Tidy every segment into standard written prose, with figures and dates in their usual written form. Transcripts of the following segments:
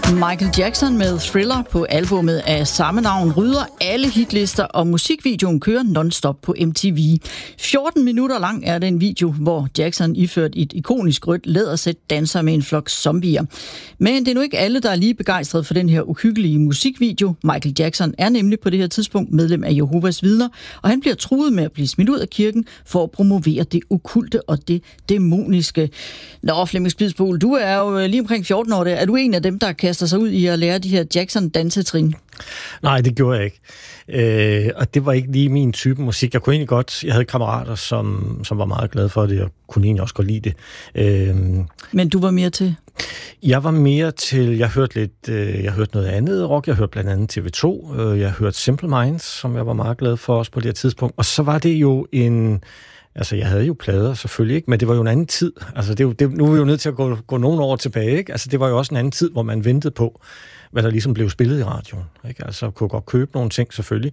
Michael Jackson med Thriller på albumet af samme navn rydder alle hitlister, og musikvideoen kører non-stop på MTV. 14 minutter lang er den video, hvor Jackson iført et ikonisk rødt lædersæt danser med en flok zombier. Men det er nu ikke alle, der er lige begejstret for den her uhyggelige musikvideo. Michael Jackson er nemlig på det her tidspunkt medlem af Jehovas Vidner, og han bliver truet med at blive smidt ud af kirken for at promovere det okkulte og det dæmoniske. Nå, Flemming Spidsbol, du er jo lige omkring 14 år. Er du en af dem, der kaster sig ud i at lære de her Jackson-dansetrin? Nej, det gjorde jeg ikke. Og det var ikke lige min type musik. Jeg havde kammerater, som var meget glade for det, og kunne egentlig også godt lide det. Men du var mere til? Jeg var mere til, jeg hørte noget andet rock. Jeg hørte blandt andet TV2. Jeg hørte Simple Minds, som jeg var meget glad for også på det her tidspunkt. Og så var det jo altså, jeg havde jo plader, selvfølgelig ikke, men det var jo en anden tid. Altså, nu er vi jo nødt til at gå nogle år tilbage, ikke? Altså, det var jo også en anden tid, hvor man ventede på, hvad der ligesom blev spillet i radioen, ikke? Altså, kunne godt købe nogle ting, selvfølgelig.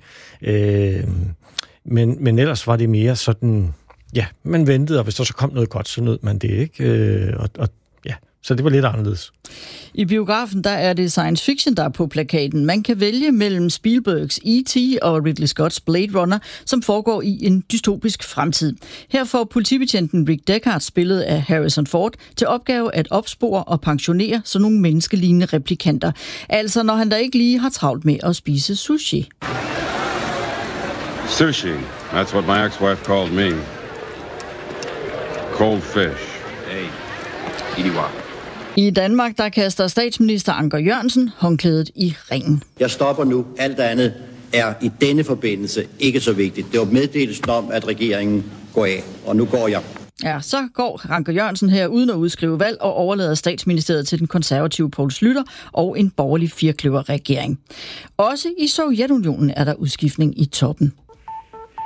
Men ellers var det mere sådan, ja, man ventede, og hvis der så kom noget godt, så nød man det, ikke? Så det var lidt anderledes. I biografen, der er det science fiction, der er på plakaten. Man kan vælge mellem Spielbergs E.T. og Ridley Scotts Blade Runner, som foregår i en dystopisk fremtid. Her får politibetjenten Rick Deckard, spillet af Harrison Ford, til opgave at opspore og pensionere sådan nogle menneskelignende replikanter. Altså når han da ikke lige har travlt med at spise sushi. Sushi, that's what my ex-wife called me. Cold fish. Hey, Idiwa. I Danmark, der kaster statsminister Anker Jørgensen håndklædet i ringen. Jeg stopper nu. Alt andet er i denne forbindelse ikke så vigtigt. Det var meddelelsen om, at regeringen går af, og nu går jeg. Ja, så går Anker Jørgensen her uden at udskrive valg og overlader statsministeriet til den konservative Poul Schlüter og en borgerlig firkløverregering. Også i Sovjetunionen er der udskiftning i toppen.